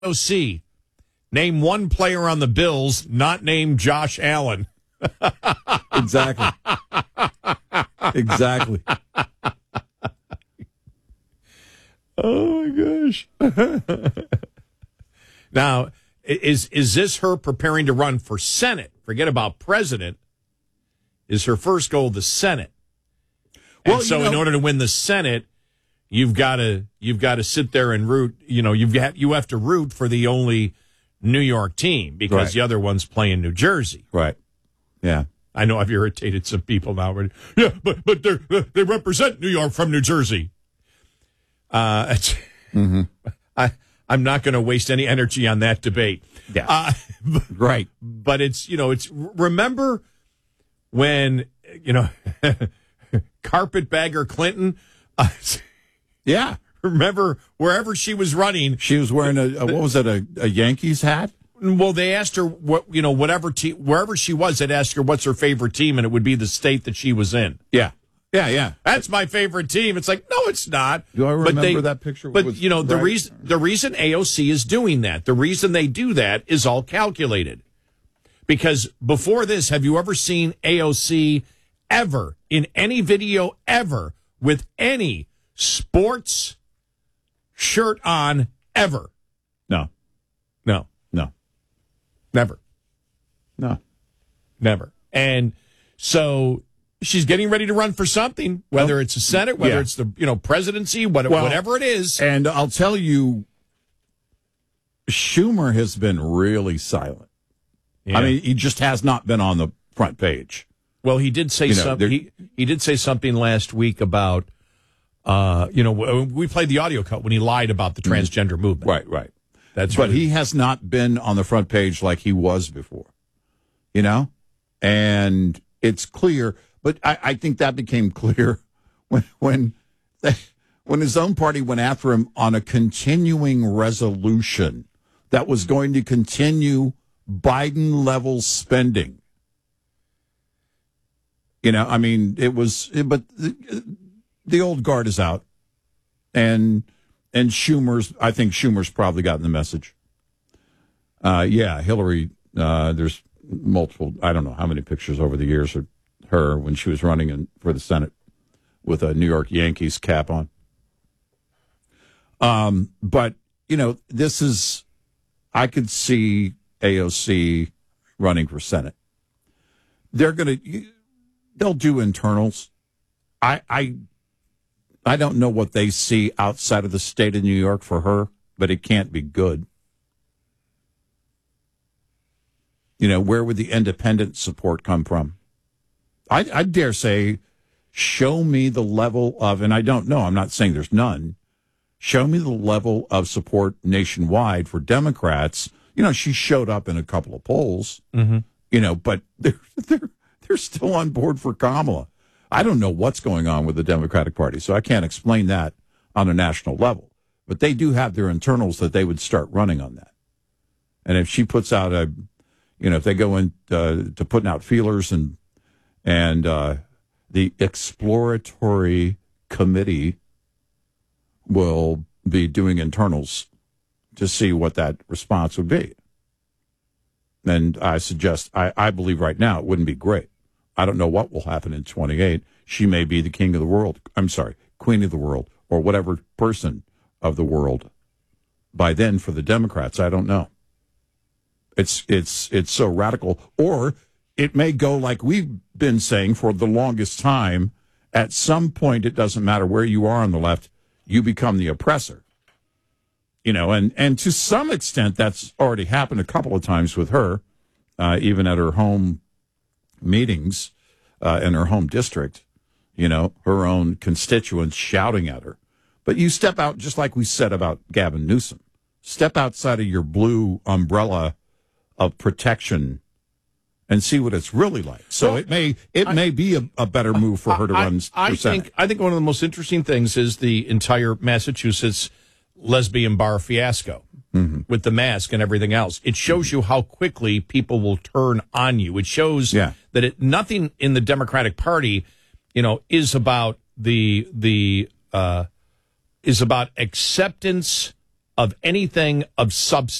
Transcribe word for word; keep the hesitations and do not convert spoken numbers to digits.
O C. Name one player on the Bills not named Josh Allen. Exactly. Exactly. Oh, my gosh. Now, is is this her preparing to run for Senate? Forget about president. Is her first goal the Senate? And Well, so you know, in order to win the Senate, you've got to you've got to sit there and root, you know, you've got, you have to root for the only New York team because Right. the other one's playing New Jersey. Right. Yeah. I know I've irritated some people now. But yeah, but but they they represent New York from New Jersey. Uh, it's, Mm-hmm. I I'm not going to waste any energy on that debate. Yeah. Uh, but, Right. but it's you know it's remember when you know Carpetbagger Clinton. Uh, Yeah. remember wherever she was running. She was wearing a, a what was it, a, a Yankees hat? Well, they asked her what you know whatever team wherever she was. They'd ask her what's her favorite team, and it would be the state that she was in. Yeah. Yeah, yeah. That's my favorite team. It's like, no, it's not. Do I remember but they, that picture? But, was you know, the right? reason the reason A O C is doing that, the reason they do that is all calculated. Because before this, have you ever seen A O C ever, in any video ever, with any sports shirt on ever? No. No. No. Never. No. Never. And so she's getting ready to run for something, whether Well, it's the Senate, whether yeah. it's the you know presidency, what, Well, whatever it is. And I'll tell you, Schumer has been really silent. Yeah. I mean, he just has not been on the front page. Well, he did say You know, something. there- He, he did say something last week about, uh, you know, w- we played the audio cut when he lied about the transgender movement. Right, right. That's But really- he has not been on the front page like he was before, you know? And it's clear, but I, I think that became clear when when they, when his own party went after him on a continuing resolution that was going to continue Biden-level spending. You know, I mean, it was, but the, the old guard is out, and and Schumer's, I think Schumer's probably gotten the message. Uh, yeah, Hillary, uh, there's multiple, I don't know how many pictures over the years of her when she was running in, for the Senate with a New York Yankees cap on. Um, but, you know, this is, I could see A O C running for Senate. They're going to, they'll do internals. I, I, I don't know what they see outside of the state of New York for her, but it can't be good. You know, where would the independent support come from? I, I dare say, show me the level of, and I don't know, I'm not saying there's none. Show me the level of support nationwide for Democrats. You know, she showed up in a couple of polls, Mm-hmm. you know, but they're, they're, they're still on board for Kamala. I don't know what's going on with the Democratic Party, so I can't explain that on a national level. But they do have their internals that they would start running on that. And if she puts out a, you know, if they go in uh, to putting out feelers and and uh, the exploratory committee will be doing internals to see what that response would be. And I suggest, I, I believe right now it wouldn't be great. I don't know what will happen in twenty-eight. She may be the king of the world. I'm sorry, queen of the world, or whatever person of the world by then for the Democrats. I don't know. It's it's it's so radical. Or it may go like we've been saying for the longest time. At some point, it doesn't matter where you are on the left, you become the oppressor. You know, and, and to some extent, that's already happened a couple of times with her, uh, even at her home meetings uh, in her home district, you know, her own constituents shouting at her. But you step out, just like we said about Gavin Newsom, step outside of your blue umbrella of protection and see what it's really like. So Well, it may it I, may be a, a better move for her to I, run I, for I Senate. think I think one of the most interesting things is the entire Massachusetts lesbian bar fiasco Mm-hmm. with the mask and everything else. It shows you how quickly people will turn on you. It shows Yeah. that it, nothing in the Democratic Party, you know, is about the the uh, is about acceptance of anything of substance.